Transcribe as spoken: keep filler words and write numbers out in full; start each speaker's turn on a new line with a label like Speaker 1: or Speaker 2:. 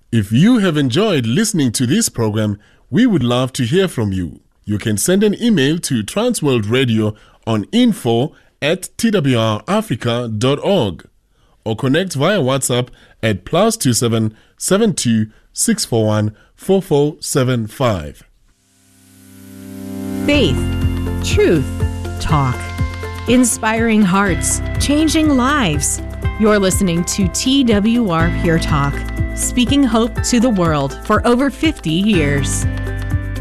Speaker 1: If you have enjoyed listening to this program, we would love to hear from you. You can send an email to Transworld Radio on info at t w r africa dot org or connect via WhatsApp at plus two seven seven two six four one four four seven five.
Speaker 2: Faith, truth, talk, inspiring hearts, changing lives. You're listening to T W R Pure Talk, speaking hope to the world for over fifty years.